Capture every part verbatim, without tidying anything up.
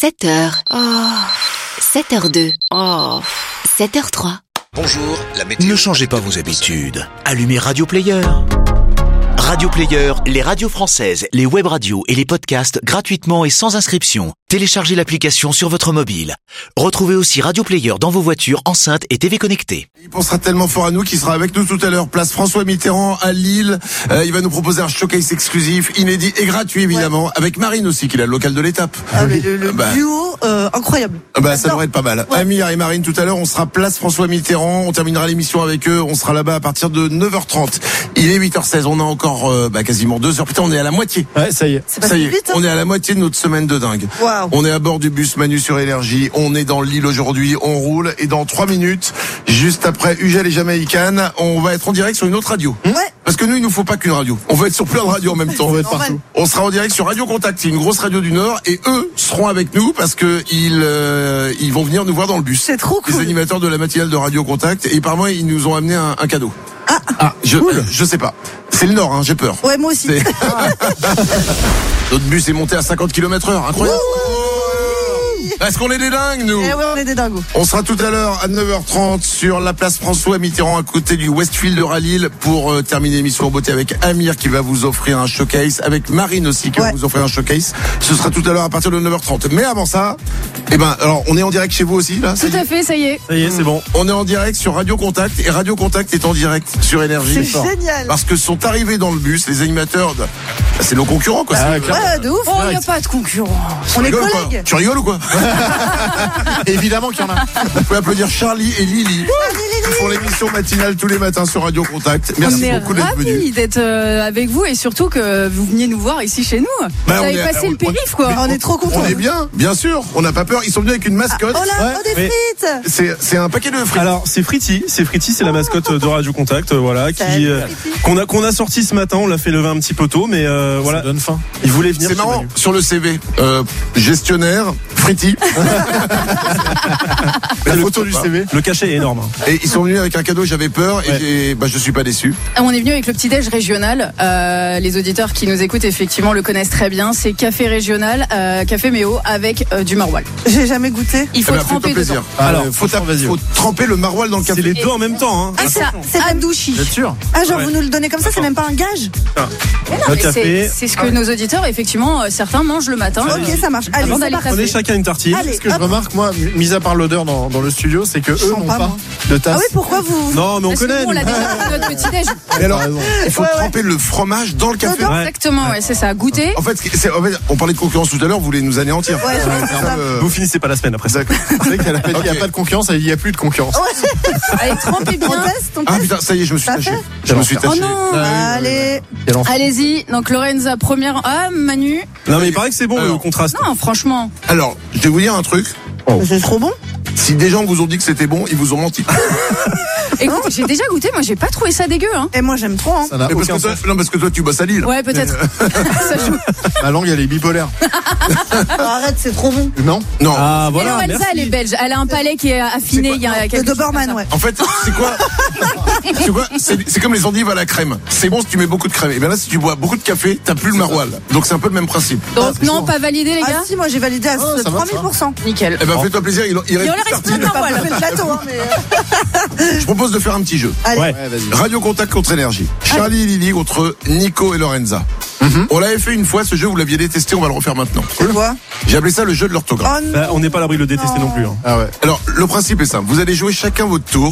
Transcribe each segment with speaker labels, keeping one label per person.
Speaker 1: sept heures. Oh. sept heures deux. Oh. sept heures trois.
Speaker 2: Bonjour, la météo.
Speaker 3: Ne changez pas vos habitudes. Allumez Radio Player. Radio Player, les radios françaises, les web radios et les podcasts gratuitement et sans inscription. Téléchargez l'application sur votre mobile. Retrouvez aussi Radio Player dans vos voitures, enceintes et T V connectées.
Speaker 4: Il pensera tellement fort à nous qu'il sera avec nous tout à l'heure. Place François Mitterrand à Lille. Euh, il va nous proposer un showcase exclusif, inédit et gratuit évidemment, ouais. Avec Marine aussi, qui est le local de l'étape.
Speaker 5: Ah, le le, le bah, duo euh, incroyable.
Speaker 4: Bah ça devrait être pas mal. Ouais. Amir et Marine tout à l'heure, on sera place François Mitterrand. On terminera l'émission avec eux. On sera là-bas à partir de neuf heures trente. Il est huit heures seize. On a encore euh, bah, quasiment deux heures. Putain, on est à la moitié.
Speaker 6: Ouais, ça y est.
Speaker 5: C'est
Speaker 4: ça y est.
Speaker 5: Vite, hein.
Speaker 4: On est à la moitié de notre semaine de dingue.
Speaker 5: Wow.
Speaker 4: On est à bord du bus Manu sur Énergie. On est dans Lille aujourd'hui. On roule et dans trois minutes, juste après Ugel et Jamaïcaine, on va être en direct sur une autre radio.
Speaker 5: Ouais.
Speaker 4: Parce que nous, il nous faut pas qu'une radio. On veut être sur plein de radios en même temps.
Speaker 6: On veut être partout.
Speaker 4: On sera en direct sur Radio Contact. C'est une grosse radio du Nord et eux seront avec nous parce que ils euh, ils vont venir nous voir dans le bus.
Speaker 5: C'est trop cool.
Speaker 4: Les animateurs de la matinale de Radio Contact et par moi ils nous ont amené un, un cadeau.
Speaker 5: Ah,
Speaker 4: ah je cool. euh, je sais pas. C'est le Nord, hein, j'ai peur.
Speaker 5: Ouais, moi aussi.
Speaker 4: Notre bus est monté à cinquante kilomètres heure, incroyable. Est-ce qu'on est des dingues, nous?
Speaker 5: Eh ouais, on est des dingues.
Speaker 4: On sera tout à l'heure à neuf heures trente sur la place François Mitterrand à côté du Westfield de Lille pour euh, terminer l'émission en beauté avec Amir qui va vous offrir un showcase, avec Marine aussi qui ouais. va vous offrir un showcase. Ce sera tout à l'heure à partir de neuf heures trente. Mais avant ça, eh ben, alors on est en direct chez vous aussi là?
Speaker 7: Tout à fait, ça y est.
Speaker 6: Ça y est, c'est bon.
Speaker 4: On est en direct sur Radio Contact et Radio Contact est en direct sur Énergie.
Speaker 5: C'est génial.
Speaker 4: Parce que sont arrivés dans le bus les animateurs de... C'est nos concurrents quoi.
Speaker 6: Ah,
Speaker 5: ouais, de ouf.
Speaker 7: Oh, il n'y a pas de concurrence.
Speaker 5: On est
Speaker 4: collègues.
Speaker 5: collègues.
Speaker 4: Tu rigoles ou quoi?
Speaker 6: Évidemment qu'il y en a.
Speaker 4: Vous pouvez applaudir Charlie et Lily qui font l'émission matinale tous les matins sur Radio Contact. Merci
Speaker 7: on est
Speaker 4: beaucoup d'être venus.
Speaker 7: ravis d'être euh, avec vous et surtout que vous veniez nous voir ici chez nous.
Speaker 4: Bah,
Speaker 7: vous avez
Speaker 4: est,
Speaker 7: passé
Speaker 4: on,
Speaker 7: le périph' quoi.
Speaker 5: On est trop contents.
Speaker 4: On est bien, bien sûr. On n'a pas peur. Ils sont venus avec une mascotte.
Speaker 5: Ah, oh là,
Speaker 6: Ouais,
Speaker 5: oh des
Speaker 6: mais-
Speaker 5: frites.
Speaker 4: C'est, c'est un paquet de frites.
Speaker 6: Alors c'est Fritty, c'est Fritty, c'est la mascotte de Radio Contact, euh, voilà, qui
Speaker 5: Salut,
Speaker 6: euh,
Speaker 5: Fritty.
Speaker 6: qu'on a qu'on a sorti ce matin. On l'a fait lever un petit peu tôt, mais euh, voilà.
Speaker 8: Ça donne faim.
Speaker 6: Il voulait venir.
Speaker 4: C'est
Speaker 6: chez
Speaker 4: marrant.
Speaker 6: Manu.
Speaker 4: Sur le C V, euh, gestionnaire, Fritty.
Speaker 6: La
Speaker 8: photo du C V.
Speaker 6: Le cachet est énorme. hein.
Speaker 4: Et ils sont venus avec un cadeau. J'avais peur et
Speaker 6: Ouais.
Speaker 4: j'ai, bah, je suis pas déçu.
Speaker 7: On est venu avec le petit-déj régional. Euh, les auditeurs qui nous écoutent effectivement le connaissent très bien. C'est café régional, euh, café Méo avec euh, du maroilles.
Speaker 5: J'ai jamais goûté.
Speaker 7: Il faut
Speaker 4: Eh ben,
Speaker 7: tremper
Speaker 4: fais-toi plaisir.
Speaker 7: dedans.
Speaker 6: Alors,
Speaker 4: faut,
Speaker 6: franchement,
Speaker 4: taper-
Speaker 6: vas-y.
Speaker 4: faut tremper le maroilles dans le
Speaker 6: C'est
Speaker 4: café.
Speaker 6: les deux en même temps. Hein.
Speaker 7: Ah, ça,
Speaker 5: c'est pas-
Speaker 7: Adouchi.
Speaker 8: Bien sûr.
Speaker 5: Ah, genre,
Speaker 6: Ouais.
Speaker 5: vous nous le donnez comme ça, c'est même pas un gage?
Speaker 7: Mais non,
Speaker 6: Le
Speaker 7: mais
Speaker 6: café.
Speaker 7: c'est, c'est ce que nos auditeurs, effectivement, euh, certains mangent le matin.
Speaker 5: Ok, ça marche. Allez,
Speaker 7: Avant
Speaker 5: c'est
Speaker 7: d'aller
Speaker 5: parti.
Speaker 6: Prenez
Speaker 7: taffer.
Speaker 6: chacun une tartine.
Speaker 5: Allez,
Speaker 8: Ce que je
Speaker 5: hop.
Speaker 8: remarque, moi, mis à part l'odeur dans, dans le studio, c'est que eux
Speaker 5: sens
Speaker 8: n'ont
Speaker 5: pas,
Speaker 8: pas
Speaker 5: moi.
Speaker 8: de tasse.
Speaker 5: Ah oui, pourquoi vous...
Speaker 6: Non, mais on
Speaker 7: Parce que
Speaker 6: connaît.
Speaker 7: nous, on l'a
Speaker 6: nous.
Speaker 7: déjà pour notre petit-déj.
Speaker 4: Et alors,
Speaker 8: T'as raison.
Speaker 4: il faut
Speaker 5: Ouais, ouais.
Speaker 4: tremper le fromage dans le café.
Speaker 5: Dedans.
Speaker 6: Ouais.
Speaker 7: Exactement, ouais, c'est ça. Goûter.
Speaker 4: En fait, c'est, en fait, on parlait de concurrence tout à l'heure. Vous voulez nous anéantir.
Speaker 5: Ouais, je
Speaker 4: C'est ça, le-
Speaker 6: Vous finissez pas la semaine après ça.
Speaker 4: D'accord.
Speaker 8: C'est vrai qu'elle a pas dit il n'y a
Speaker 4: Ok.
Speaker 8: pas de concurrence, elle dit il n'y a plus de concurrence.
Speaker 7: Allez, trempez
Speaker 5: On
Speaker 7: bien.
Speaker 5: teste, on
Speaker 4: Ah
Speaker 5: teste.
Speaker 4: putain, ça y est, je me suis
Speaker 5: Ça
Speaker 4: taché.
Speaker 5: fait
Speaker 4: Je me suis
Speaker 7: Oh
Speaker 4: taché.
Speaker 7: non.
Speaker 5: Allez.
Speaker 8: Quel enfer.
Speaker 7: Allez-y. Donc Lorenza, première. Ah, Manu.
Speaker 6: Non, mais il paraît que c'est bon
Speaker 4: Alors.
Speaker 6: le contraste.
Speaker 7: Non, franchement.
Speaker 4: Alors, je vais vous dire un truc.
Speaker 5: C'est trop bon.
Speaker 4: Si des gens vous ont dit que c'était bon, ils vous ont menti.
Speaker 7: Écoute, j'ai déjà goûté. Moi, j'ai pas trouvé ça dégueu. Hein.
Speaker 5: Et moi, j'aime trop, hein.
Speaker 8: Ça n'a
Speaker 4: Mais parce
Speaker 8: aucun
Speaker 4: que toi,
Speaker 8: sens.
Speaker 4: non, parce que toi, tu bosses à Lille.
Speaker 7: Ouais, peut-être. Ça joue.
Speaker 8: Ma langue, elle est bipolaire.
Speaker 5: Arrête, c'est trop bon.
Speaker 8: Non.
Speaker 4: Non.
Speaker 6: Ah
Speaker 7: Et
Speaker 6: voilà.
Speaker 7: Lorenza,
Speaker 6: Merci.
Speaker 7: elle est belge. Elle a un palais qui est affiné. Il y a
Speaker 5: Le
Speaker 7: quelques
Speaker 5: Doberman, ouais.
Speaker 4: En fait, c'est quoi C'est quoi C'est c'est comme les endives à la crème. C'est bon si tu mets beaucoup de crème. Et bien là, si tu bois beaucoup de café, t'as plus le maroilles. Donc c'est un peu le même principe.
Speaker 7: Donc non, pas validé les
Speaker 5: Ah
Speaker 7: gars.
Speaker 5: si, moi, j'ai validé à
Speaker 8: Oh, ça va,
Speaker 5: trois mille pour cent.
Speaker 7: Nickel.
Speaker 4: Eh ben fais-toi plaisir, il, il
Speaker 7: Il
Speaker 4: reste
Speaker 7: en
Speaker 4: une
Speaker 7: reste
Speaker 4: tartine.
Speaker 7: plein.
Speaker 5: Pas
Speaker 7: Voilà.
Speaker 5: fait le plateau, hein, mais...
Speaker 4: Je propose de faire un petit jeu.
Speaker 5: Allez.
Speaker 6: Ouais.
Speaker 8: Ouais, vas-y.
Speaker 4: Radio Contact contre Énergie. Charlie et Lily contre Nico et Lorenza. On l'avait fait une fois, ce jeu, vous l'aviez détesté, on va le refaire maintenant.
Speaker 5: C'est quoi?
Speaker 4: J'ai appelé ça le jeu de
Speaker 5: Oh
Speaker 4: l'orthographe.
Speaker 5: non.
Speaker 6: Bah, on n'est pas à l'abri de le détester non plus. hein.
Speaker 8: Ah ouais.
Speaker 4: Alors, le principe est simple. Vous allez jouer chacun votre tour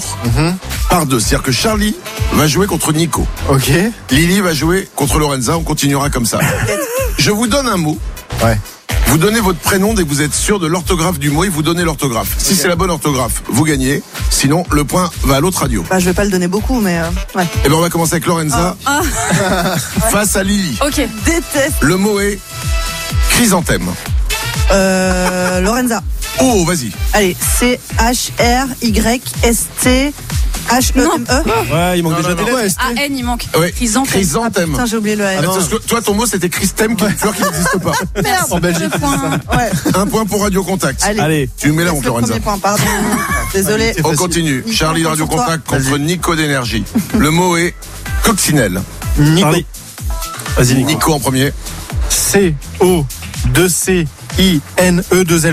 Speaker 4: par deux. C'est-à-dire que Charlie va jouer contre Nico.
Speaker 8: Ok.
Speaker 4: Lily va jouer contre Lorenza. On continuera comme ça. Je vous donne un mot.
Speaker 8: Ouais.
Speaker 4: Vous donnez votre prénom dès que vous êtes sûr de l'orthographe du mot et vous donnez l'orthographe. Si c'est la bonne orthographe, vous gagnez. Sinon, le point va à l'autre radio.
Speaker 5: Bah, je vais pas le donner beaucoup, mais... euh, ouais.
Speaker 4: Et ben on va commencer avec Lorenza
Speaker 7: Ah.
Speaker 4: face à Lily.
Speaker 7: Ok.
Speaker 5: Déteste.
Speaker 4: Le mot est chrysanthème.
Speaker 5: Euh, Lorenza.
Speaker 4: Oh, vas-y.
Speaker 5: Allez, C H R Y S T H E M E.
Speaker 6: Ouais, il manque déjà des
Speaker 8: non,
Speaker 6: lettres.
Speaker 7: A N, il manque.
Speaker 4: Ouais.
Speaker 7: Chrysanthème.
Speaker 4: Chrysanthème.
Speaker 5: Putain, j'ai oublié le N.
Speaker 4: Ah, parce que toi, ton mot, c'était Christème, qui est une fleur qui n'existe pas.
Speaker 5: Merde.
Speaker 8: En Belgique.
Speaker 7: Deux points.
Speaker 5: Ouais.
Speaker 4: Un point pour Radio Contact.
Speaker 5: Allez.
Speaker 6: Allez.
Speaker 4: Tu nous mets la
Speaker 5: Laisse
Speaker 4: honte,
Speaker 5: le
Speaker 4: Lorenza.
Speaker 5: premier point, pardon. Désolé.
Speaker 8: C'est
Speaker 4: On
Speaker 8: facile.
Speaker 4: continue.
Speaker 5: Nico,
Speaker 4: Charlie de
Speaker 5: on
Speaker 4: Radio
Speaker 5: compte sur
Speaker 4: Contact
Speaker 5: toi.
Speaker 4: contre Nico d'énergie. Le mot est coccinelle.
Speaker 8: Nico.
Speaker 6: Charlie. Vas-y, Nico.
Speaker 4: Nico en premier.
Speaker 8: C O deux C I N E deux L.